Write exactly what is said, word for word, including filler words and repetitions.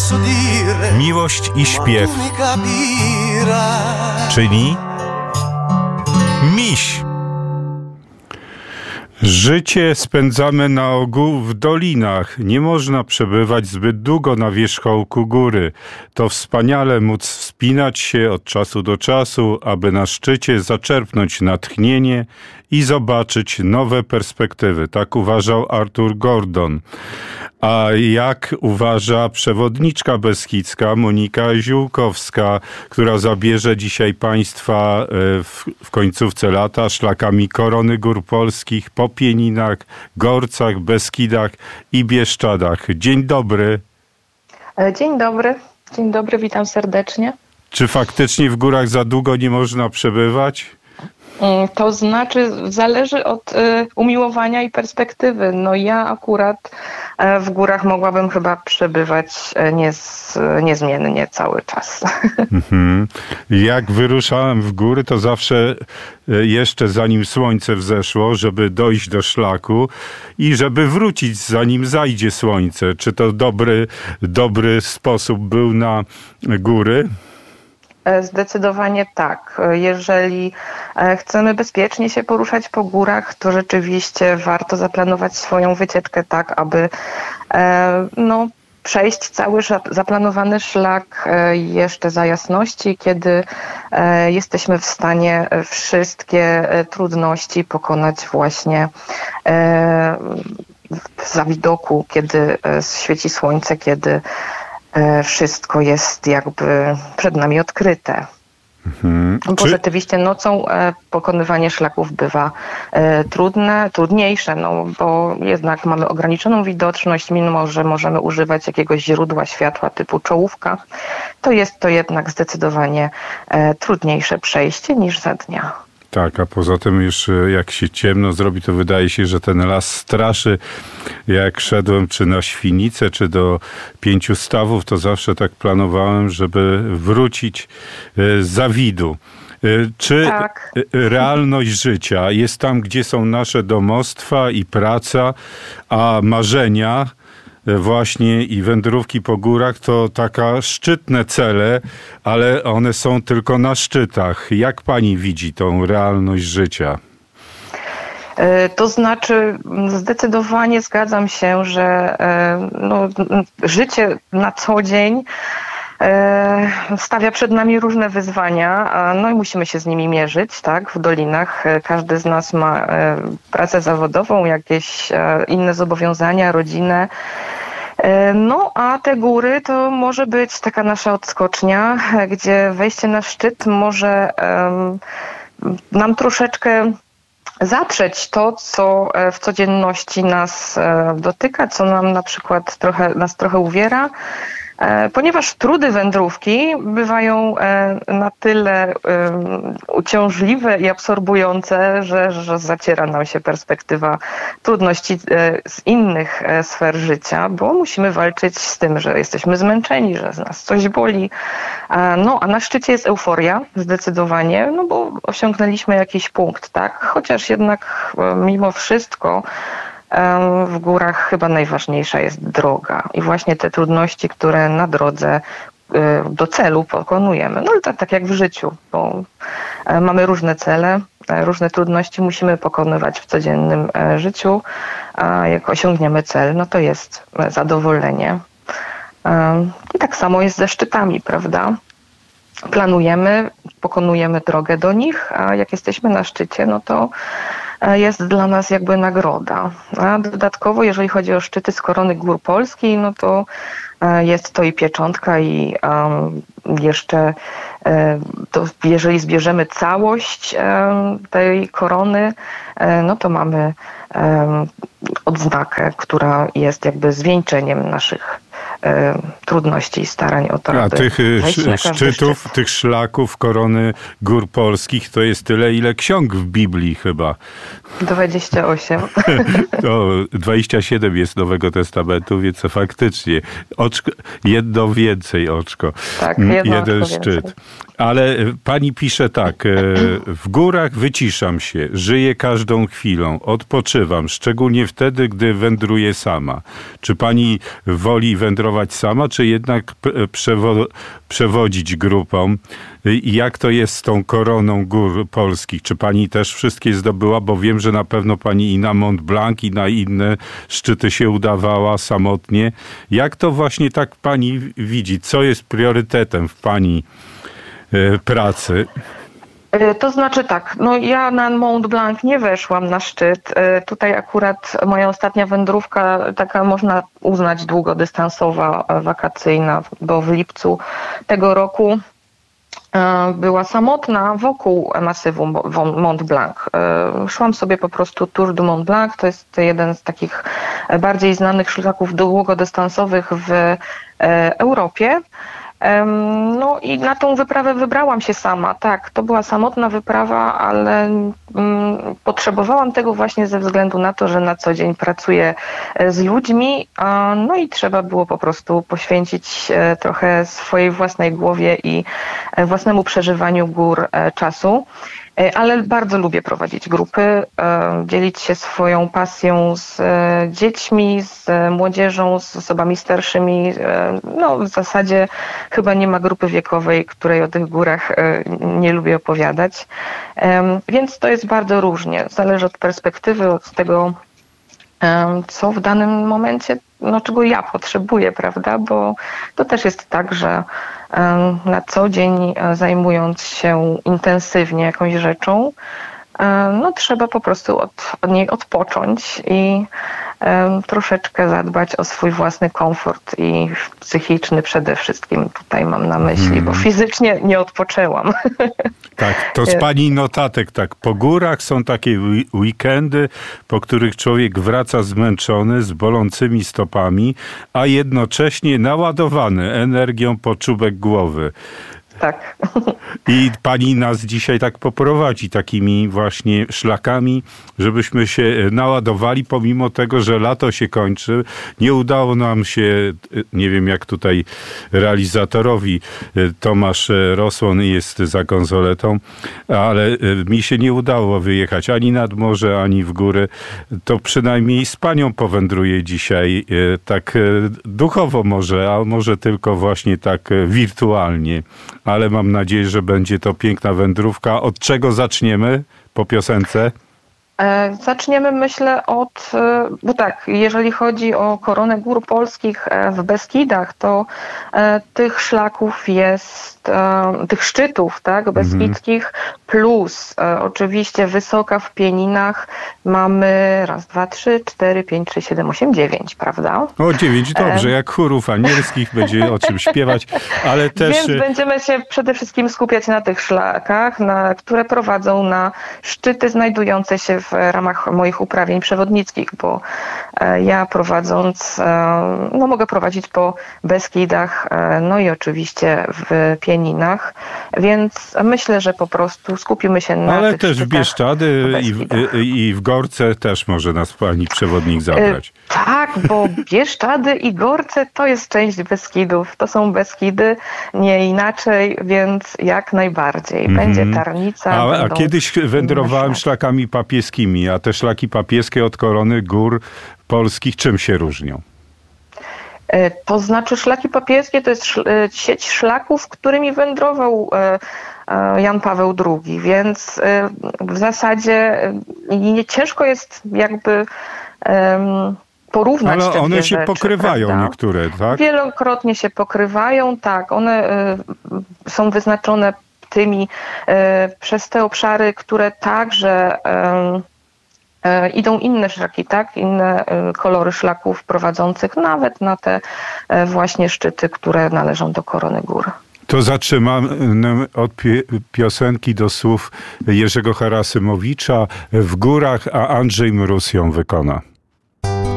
Miłość i śpiew, czyli miś. Życie spędzamy na ogół w dolinach. Nie można przebywać zbyt długo na wierzchołku góry. To wspaniale móc wspinać się od czasu do czasu, aby na szczycie zaczerpnąć natchnienie i zobaczyć nowe perspektywy. Tak uważał Arthur Gordon. A jak uważa przewodniczka beskidzka Monika Ziółkowska, która zabierze dzisiaj Państwa w, w końcówce lata szlakami Korony Gór Polskich po Pieninach, Gorcach, Beskidach i Bieszczadach. Dzień dobry. Dzień dobry. Dzień dobry, witam serdecznie. Czy faktycznie w górach za długo nie można przebywać? To znaczy zależy od y, umiłowania i perspektywy. No ja akurat y, w górach mogłabym chyba przebywać y, niez, y, niezmiennie cały czas. Mhm. Jak wyruszałem w góry, to zawsze y, jeszcze zanim słońce wzeszło, żeby dojść do szlaku i żeby wrócić zanim zajdzie słońce. Czy to dobry, dobry sposób był na góry? Zdecydowanie tak. Jeżeli chcemy bezpiecznie się poruszać po górach, to rzeczywiście warto zaplanować swoją wycieczkę tak, aby no, przejść cały zaplanowany szlak jeszcze za jasności, kiedy jesteśmy w stanie wszystkie trudności pokonać właśnie za widoku, kiedy świeci słońce, kiedy wszystko jest jakby przed nami odkryte. Mhm. Bo Czy... rzeczywiście nocą pokonywanie szlaków bywa trudne, trudniejsze, no bo jednak mamy ograniczoną widoczność, mimo że możemy używać jakiegoś źródła światła typu czołówka, to jest to jednak zdecydowanie trudniejsze przejście niż za dnia. Tak, a poza tym już jak się ciemno zrobi, to wydaje się, że ten las straszy. Jak szedłem czy na Świnicę, czy do Pięciu Stawów, to zawsze tak planowałem, żeby wrócić z Zawidu. Czy tak. realność życia jest tam, gdzie są nasze domostwa i praca, a marzenia właśnie i wędrówki po górach to taka szczytne cele, ale one są tylko na szczytach. Jak pani widzi tą realność życia? To znaczy, zdecydowanie zgadzam się, że no, życie na co dzień stawia przed nami różne wyzwania, no i musimy się z nimi mierzyć, tak, w dolinach. Każdy z nas ma pracę zawodową, jakieś inne zobowiązania, rodzinę. No, a te góry to może być taka nasza odskocznia, gdzie wejście na szczyt może um, nam troszeczkę zatrzeć to, co w codzienności nas dotyka, co nam na przykład trochę, nas trochę uwiera. Ponieważ trudy wędrówki bywają na tyle uciążliwe i absorbujące, że, że zaciera nam się perspektywa trudności z innych sfer życia, bo musimy walczyć z tym, że jesteśmy zmęczeni, że z nas coś boli. No, a na szczycie jest euforia zdecydowanie, no bo osiągnęliśmy jakiś punkt, tak? Chociaż jednak mimo wszystko w górach chyba najważniejsza jest droga i właśnie te trudności, które na drodze do celu pokonujemy. No tak, tak jak w życiu, bo mamy różne cele, różne trudności musimy pokonywać w codziennym życiu, a jak osiągniemy cel, no to jest zadowolenie. I tak samo jest ze szczytami, prawda? Planujemy, pokonujemy drogę do nich, a jak jesteśmy na szczycie, no to jest dla nas jakby nagroda. A dodatkowo, jeżeli chodzi o szczyty z Korony Gór Polskich, no to jest to i pieczątka i um, jeszcze to jeżeli zbierzemy całość um, tej korony, no to mamy um, odznakę, która jest jakby zwieńczeniem naszych um, trudności i starań o to, A aby tych szczytów, szczyt. tych szlaków Korony Gór Polskich to jest tyle, ile ksiąg w Biblii chyba. dwadzieścia osiem. To dwadzieścia siedem jest Nowego Testamentu, więc faktycznie oczko, jedno więcej oczko. Tak, jedno jeden oczko szczyt. więcej. Ale pani pisze tak, w górach wyciszam się, żyję każdą chwilą, odpoczywam, szczególnie wtedy, gdy wędruję sama. Czy pani woli wędrować sama, czy zawsze jednak przewo- przewodzić grupom. I jak to jest z tą koroną gór polskich? Czy pani też wszystkie zdobyła? Bo wiem, że na pewno pani i na Mont Blanc, i na inne szczyty się udawała samotnie. Jak to właśnie tak pani widzi? Co jest priorytetem w pani pracy? To znaczy tak, no ja na Mont Blanc nie weszłam na szczyt. Tutaj akurat moja ostatnia wędrówka, taka można uznać długodystansowa, wakacyjna, bo w lipcu tego roku była samotna wokół masywu Mont Blanc. Szłam sobie po prostu Tour du Mont Blanc, to jest jeden z takich bardziej znanych szlaków długodystansowych w Europie. No i na tą wyprawę wybrałam się sama. Tak, to była samotna wyprawa, ale mm, potrzebowałam tego właśnie ze względu na to, że na co dzień pracuję z ludźmi, no i trzeba było po prostu poświęcić trochę swojej własnej głowie i własnemu przeżywaniu gór czasu. Ale bardzo lubię prowadzić grupy, dzielić się swoją pasją z dziećmi, z młodzieżą, z osobami starszymi. No w zasadzie chyba nie ma grupy wiekowej, której o tych górach nie lubię opowiadać. Więc to jest bardzo różnie. Zależy od perspektywy, od tego, co w danym momencie, no czego ja potrzebuję, prawda? Bo to też jest tak, że na co dzień zajmując się intensywnie jakąś rzeczą, no trzeba po prostu od, od niej odpocząć i um, troszeczkę zadbać o swój własny komfort i psychiczny przede wszystkim tutaj mam na myśli, hmm. bo fizycznie nie odpoczęłam. Tak, to z pani notatek, tak, po górach są takie weekendy, po których człowiek wraca zmęczony, z bolącymi stopami, a jednocześnie naładowany energią po czubek głowy. Tak. I pani nas dzisiaj tak poprowadzi takimi właśnie szlakami, żebyśmy się naładowali, pomimo tego, że lato się kończy. Nie udało nam się, nie wiem jak tutaj realizatorowi Tomasz Rosłon jest za konsoletą, ale mi się nie udało wyjechać ani nad morze, ani w góry. To przynajmniej z panią powędruję dzisiaj tak duchowo może, a może tylko właśnie tak wirtualnie. Ale mam nadzieję, że będzie to piękna wędrówka. Od czego zaczniemy po piosence? Zaczniemy, myślę, od, bo tak, jeżeli chodzi o koronę gór polskich w Beskidach, to tych szlaków jest, tych szczytów, tak, beskidzkich, mhm. plus oczywiście wysoka w Pieninach mamy raz, dwa, trzy, cztery, pięć, sześć, siedem, osiem, dziewięć, prawda? O, dziewięć, dobrze, jak chórów anielskich będzie o czym śpiewać, ale też... Więc będziemy się przede wszystkim skupiać na tych szlakach, na, które prowadzą na szczyty znajdujące się w w ramach moich uprawień przewodnickich, bo ja prowadząc, no mogę prowadzić po Beskidach, no i oczywiście w Pieninach, więc myślę, że po prostu skupimy się na Ale tych też w Bieszczady i w, i w Gorce też może nas pani przewodnik zabrać. Tak, bo Bieszczady i Gorce to jest część Beskidów. To są Beskidy, nie inaczej, więc jak najbardziej. Będzie Tarnica. A, a będą... kiedyś wędrowałem szlakami papieskimi, a te szlaki papieskie od korony gór polskich czym się różnią? To znaczy szlaki papieskie to jest sieć szlaków, którymi wędrował Jan Paweł drugi, więc w zasadzie nie ciężko jest jakby porównać Ale te one dwie się rzeczy, pokrywają prawda? Niektóre, tak? Wielokrotnie się pokrywają, tak. One są wyznaczone tymi przez te obszary, które także idą inne szlaki, tak? Inne kolory szlaków prowadzących nawet na te właśnie szczyty, które należą do korony gór. To zaczynamy od piosenki do słów Jerzego Harasymowicza W górach, a Andrzej Mróz ją wykona.